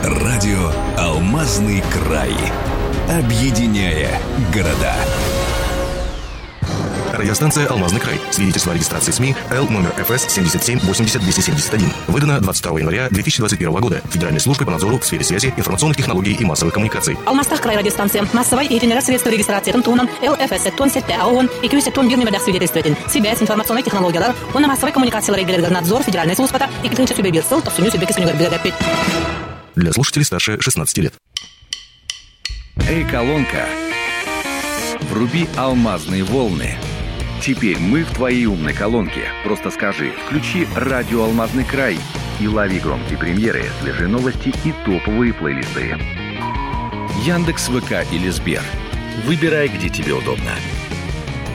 Радио «Алмазный край». Объединяя города. Радиостанция «Алмазный край». Свидетельство о регистрации СМИ Л номер ФС 77-80-271. Выдано 22 января 2021 года. Федеральной службой по надзору в сфере связи, информационных технологий и массовых коммуникаций. Алмазтах край радиостанция. Массовой и itinerär средства регистрации тонн ЛФС тонн сетте АОН и кюсе тонн бирнемедах свидетельствователь. Связь, информационные технологии. Он на массовой коммуникации регулирует надзор Федеральной службы и клинча себе бирсел, то сумю себе кисуню горбилегапить. Для слушателей старше 16 лет. Эй, колонка, вруби алмазные волны. Теперь мы в твоей умной колонке. Просто скажи, включи радио «Алмазный край» и лови громкие премьеры, свежие новости и топовые плейлисты. Яндекс, ВК или Сбер. Выбирай, где тебе удобно.